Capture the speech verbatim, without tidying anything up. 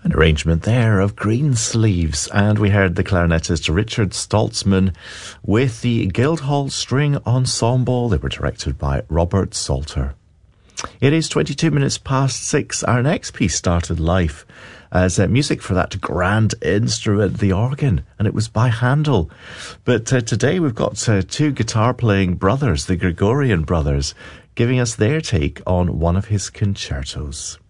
An arrangement there of Greensleeves, and we heard the clarinetist Richard Stoltzman with the Guildhall String Ensemble. They were directed by Robert Salter. It is twenty-two minutes past six. Our next piece started life as uh, music for that grand instrument, the organ, and it was by Handel. But uh, today we've got uh, two guitar-playing brothers, the Gregorian brothers, giving us their take on one of his concertos.